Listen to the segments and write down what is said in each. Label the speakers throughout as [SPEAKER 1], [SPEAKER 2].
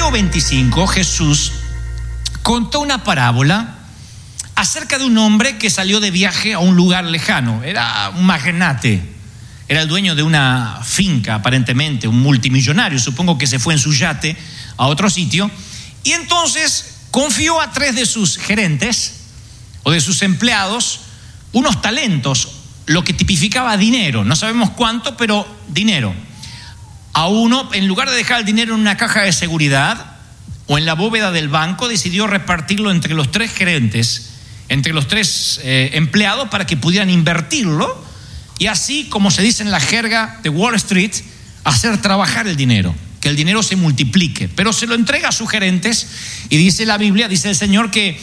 [SPEAKER 1] Mateo 25, Jesús contó una parábola acerca de un hombre que salió de viaje a un lugar lejano. Era un magnate, era el dueño de una finca, aparentemente, un multimillonario. Supongo que se fue en su yate a otro sitio. Y entonces confió a 3 de sus gerentes o de sus empleados unos talentos, lo que tipificaba dinero. No sabemos cuánto, pero dinero. A uno, en lugar de dejar el dinero en una caja de seguridad o en la bóveda del banco, decidió repartirlo entre los 3 gerentes, entre los 3 empleados, para que pudieran invertirlo y así, como se dice en la jerga de Wall Street, hacer trabajar el dinero, que el dinero se multiplique. Pero se lo entrega a sus gerentes y dice la Biblia, dice el Señor, que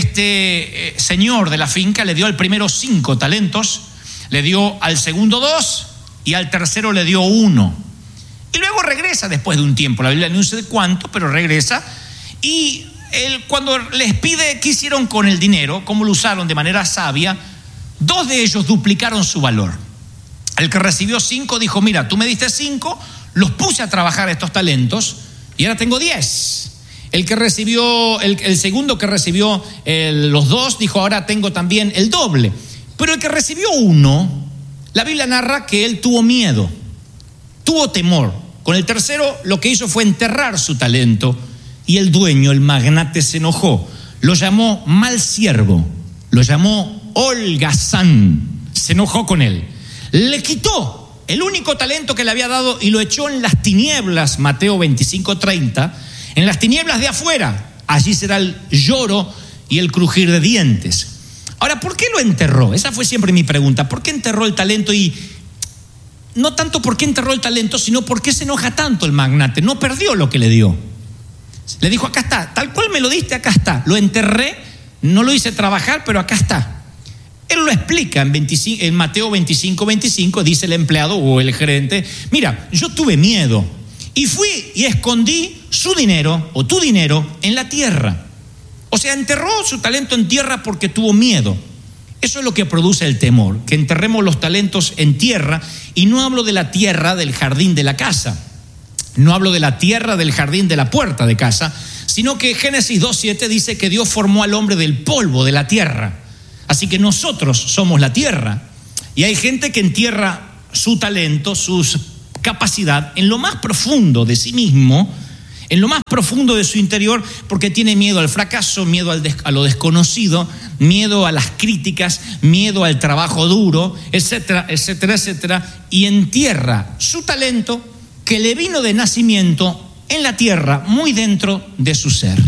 [SPEAKER 1] este señor de la finca le dio al primero 5 talentos, le dio al segundo 2 y al tercero le dio 1. Y luego regresa después de un tiempo. La Biblia no dice cuánto, pero regresa. Y él, cuando les pide qué hicieron con el dinero, cómo lo usaron de manera sabia, 2 de ellos duplicaron su valor. El que recibió 5 dijo: mira, tú me diste 5, los puse a trabajar estos talentos y ahora tengo 10. El que recibió, el segundo que recibió los 2 dijo: ahora tengo también el doble. Pero el que recibió 1, la Biblia narra que él tuvo miedo, tuvo temor. Con el tercero lo que hizo fue enterrar su talento, y el dueño, el magnate, se enojó. Lo llamó mal siervo, lo llamó holgazán, se enojó con él. Le quitó el único talento que le había dado y lo echó en las tinieblas, Mateo 25:30, en las tinieblas de afuera. Allí será el lloro y el crujir de dientes. Ahora, ¿por qué lo enterró? Esa fue siempre mi pregunta. ¿Por qué enterró el talento? Y no tanto por qué enterró el talento, sino por qué se enoja tanto el magnate. No perdió lo que le dio. Le dijo: acá está, tal cual me lo diste, acá está. Lo enterré, no lo hice trabajar, pero acá está. Él lo explica en Mateo 25:25, dice el empleado o el gerente: mira, yo tuve miedo y fui y escondí su dinero o tu dinero en la tierra. O sea, enterró su talento en tierra porque tuvo miedo. Eso es lo que produce el temor, que enterremos los talentos en tierra. Y no hablo de la tierra del jardín de la casa, no hablo de la tierra del jardín de la puerta de casa, sino que Génesis 2:7 dice que Dios formó al hombre del polvo de la tierra. Así que nosotros somos la tierra. Y hay gente que entierra su talento, su capacidad en lo más profundo de sí mismo, en lo más profundo de su interior, porque tiene miedo al fracaso, miedo a lo desconocido, miedo a las críticas, miedo al trabajo duro, etcétera, etcétera, etcétera. Y entierra su talento que le vino de nacimiento en la tierra, muy dentro de su ser.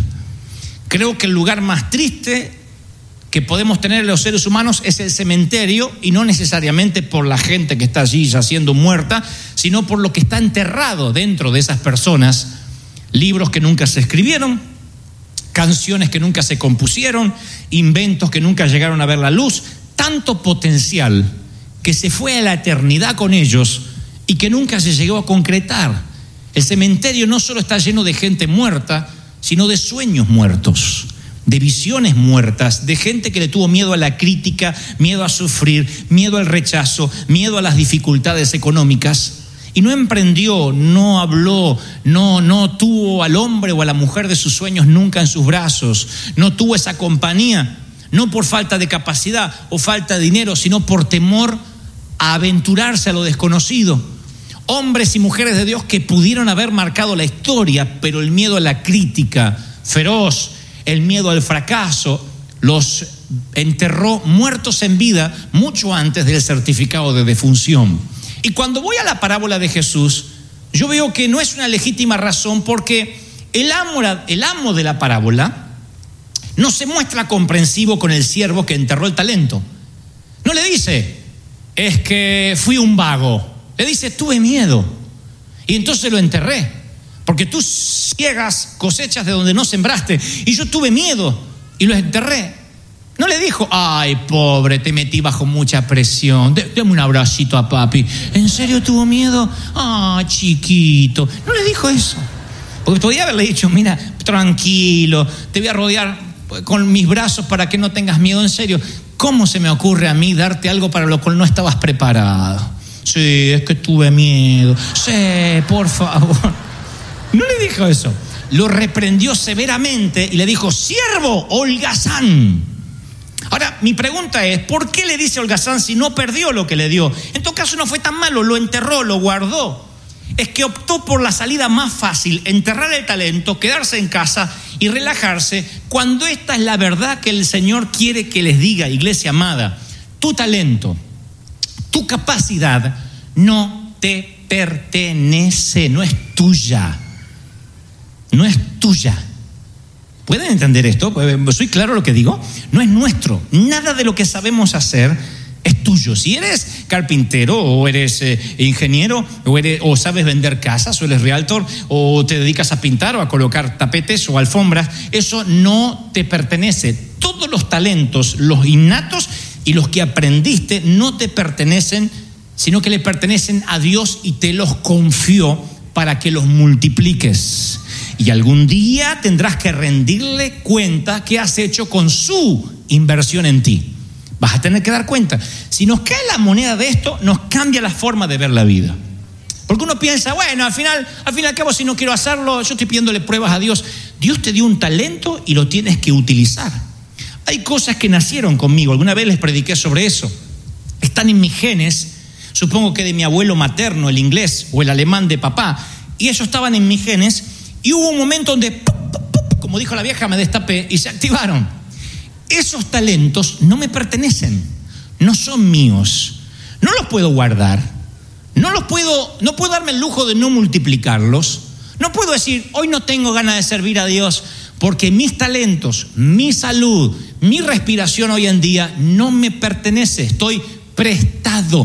[SPEAKER 1] Creo que el lugar más triste que podemos tener los seres humanos es el cementerio, y no necesariamente por la gente que está allí yaciendo muerta, sino por lo que está enterrado dentro de esas personas. Libros que nunca se escribieron, canciones que nunca se compusieron, inventos que nunca llegaron a ver la luz, tanto potencial que se fue a la eternidad con ellos y que nunca se llegó a concretar. El cementerio no solo está lleno de gente muerta, sino de sueños muertos, de visiones muertas, de gente que le tuvo miedo a la crítica, miedo a sufrir, miedo al rechazo, miedo a las dificultades económicas. Y no emprendió, no habló, no tuvo al hombre o a la mujer de sus sueños nunca en sus brazos, no tuvo esa compañía, no por falta de capacidad o falta de dinero, sino por temor a aventurarse a lo desconocido. Hombres y mujeres de Dios que pudieron haber marcado la historia, pero el miedo a la crítica feroz, el miedo al fracaso, los enterró muertos en vida mucho antes del certificado de defunción. Y cuando voy a la parábola de Jesús, yo veo que no es una legítima razón, porque el amo de la parábola no se muestra comprensivo con el siervo que enterró el talento. No le dice: es que fui un vago. Le dice: tuve miedo y entonces lo enterré, porque tú ciegas cosechas de donde no sembraste, y yo tuve miedo y lo enterré. No le dijo: ay, pobre, te metí bajo mucha presión, dame un abracito a papi. ¿En serio tuvo miedo? Ah, chiquito. No le dijo eso, porque podía haberle dicho: mira, tranquilo, te voy a rodear con mis brazos para que no tengas miedo. En serio, ¿cómo se me ocurre a mí darte algo para lo cual no estabas preparado? Sí, es que tuve miedo. Sí, por favor. No le dijo eso. lo reprendió severamente y le dijo: siervo holgazán. Ahora, mi pregunta es, ¿por qué le dice holgazán si no perdió lo que le dio? En todo caso no fue tan malo, lo enterró, lo guardó. Es que optó por la salida más fácil, enterrar el talento, quedarse en casa y relajarse, cuando esta es la verdad que el Señor quiere que les diga, iglesia amada. Tu talento, tu capacidad no te pertenece, no es tuya. No es tuya. ¿Pueden entender esto? ¿Soy claro lo que digo? No es nuestro. Nada de lo que sabemos hacer es tuyo. Si eres carpintero o eres ingeniero o sabes vender casas o eres realtor o te dedicas a pintar o a colocar tapetes o alfombras, eso no te pertenece. Todos los talentos, los innatos y los que aprendiste, no te pertenecen, sino que le pertenecen a Dios y te los confió para que los multipliques. Y algún día tendrás que rendirle cuenta qué has hecho con su inversión en ti. Vas a tener que dar cuenta. Si nos cae la moneda de esto, nos cambia la forma de ver la vida. Porque uno piensa, bueno, al fin y al cabo, si no quiero hacerlo, yo estoy pidiéndole pruebas a Dios. Dios te dio un talento y lo tienes que utilizar. Hay cosas que nacieron conmigo. Alguna vez les prediqué sobre eso. Están en mis genes, supongo que de mi abuelo materno, el inglés o el alemán de papá. Y ellos estaban en mis genes. Y hubo un momento donde, como dijo la vieja, me destapé y se activaron. Esos talentos no me pertenecen, no son míos, no los puedo guardar, no puedo darme el lujo de no multiplicarlos, no puedo decir, hoy no tengo ganas de servir a Dios, porque mis talentos, mi salud, mi respiración hoy en día no me pertenece, estoy prestado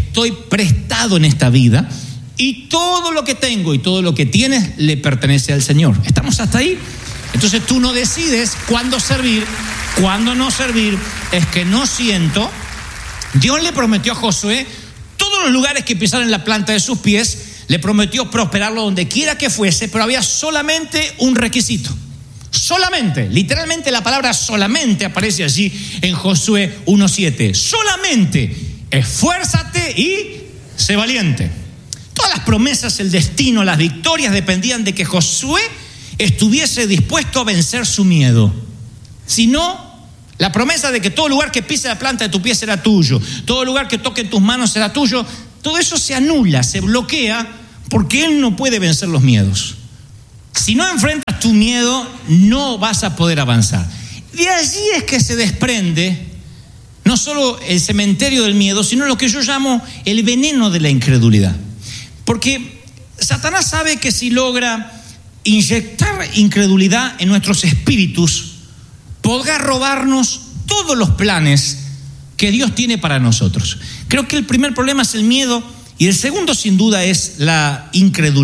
[SPEAKER 1] en esta vida. Y todo lo que tengo y todo lo que tienes le pertenece al Señor. ¿Estamos hasta ahí? Entonces tú no decides cuándo servir, cuándo no servir. Es que no siento. Dios le prometió a Josué todos los lugares que pisaran la planta de sus pies. Le prometió prosperarlo donde quiera que fuese, pero había solamente un requisito. Solamente, literalmente la palabra solamente aparece allí en Josué 1:7. Solamente esfuérzate y sé valiente. Todas las promesas, el destino, las victorias dependían de que Josué estuviese dispuesto a vencer su miedo. Si no, la promesa de que todo lugar que pise la planta de tu pie será tuyo, todo lugar que toque tus manos será tuyo, todo eso se anula, se bloquea, porque Él no puede vencer los miedos. Si no enfrentas tu miedo, no vas a poder avanzar. De allí es que se desprende no solo el cementerio del miedo, sino lo que yo llamo el veneno de la incredulidad. Porque Satanás sabe que si logra inyectar incredulidad en nuestros espíritus, podrá robarnos todos los planes que Dios tiene para nosotros. Creo que el primer problema es el miedo y el segundo, sin duda, es la incredulidad.